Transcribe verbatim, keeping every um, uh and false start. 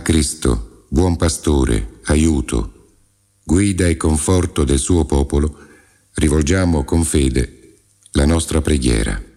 A Cristo, buon pastore, aiuto, guida e conforto del suo popolo, rivolgiamo con fede la nostra preghiera.